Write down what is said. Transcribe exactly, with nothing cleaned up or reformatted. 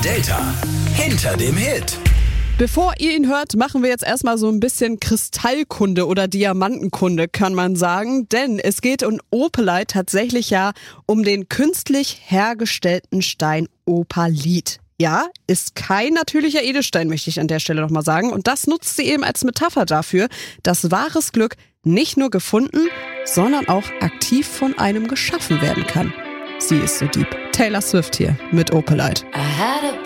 Delta. Hinter dem Hit. Bevor ihr ihn hört, machen wir jetzt erstmal so ein bisschen Kristallkunde oder Diamantenkunde, kann man sagen. Denn es geht in Opelite tatsächlich ja um den künstlich hergestellten Stein Opalit. Ja, ist kein natürlicher Edelstein, möchte ich an der Stelle nochmal sagen. Und das nutzt sie eben als Metapher dafür, dass wahres Glück nicht nur gefunden, sondern auch aktiv von einem geschaffen werden kann. Sie ist so deep. Taylor Swift hier mit Opelite. I had a